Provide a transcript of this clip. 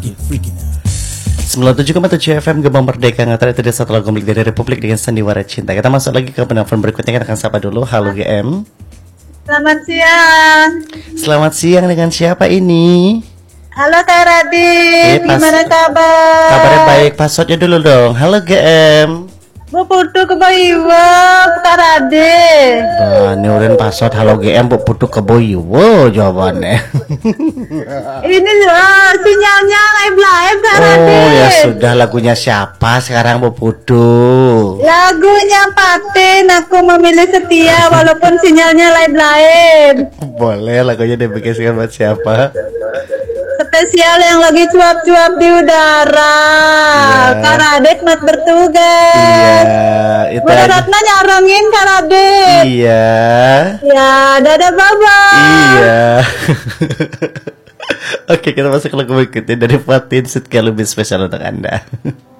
97,7 FM Gembang Merdeka Ngatara itu dia satu lagu milik dari Republik dengan sandiwara cinta. Kita masuk lagi ke penelpon berikutnya. Kita akan sapa dulu. Halo GM. Selamat siang. Selamat siang, dengan siapa ini? Halo Kak Radit, gimana kabar? Kabarnya baik, passwordnya dulu dong. Halo GM. Bu putu ke Boywo, Kak Radit. Bah, ini udah password halo GM Bu putu ke Boywo jawabannya. Ini sinyalnya live Kak Radit. Oh ya sudah, lagunya siapa sekarang Bu Putu? Lagunya Patin, aku memilih setia walaupun sinyalnya live. Boleh, lagunya dibikirkan buat siapa? Spesial yang lagi cuap-cuap di udara. Iya. Kak Radit mat bertugas. Iya, itu Bu aja. Ratna nyarongin Kak Radit. Iya. Ya, dadah baba. Iya. Oke, kita masuk ke lagu berikutnya dari Fatin Setia lebih spesial untuk Anda.